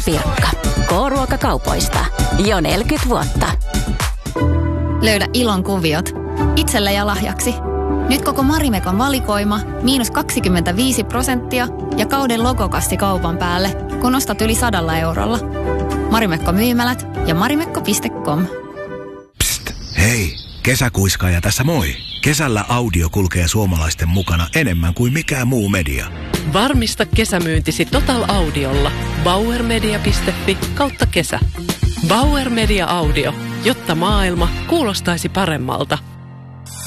Pirkka. K-ruokakaupoista. Jo 40 vuotta. Löydä ilon kuviot itselle ja lahjaksi. Nyt koko Marimekon valikoima -25% ja kauden logokassi kaupan päälle, kun ostat yli 100 eurolla. Marimekko myymälät ja marimekko.com. Psst, hei, kesäkuiskaaja tässä moi. Kesällä audio kulkee suomalaisten mukana enemmän kuin mikään muu media. Varmista kesämyyntisi Total Audiolla. bauermedia.fi/kesä. Bauer Media Audio, jotta maailma kuulostaisi paremmalta.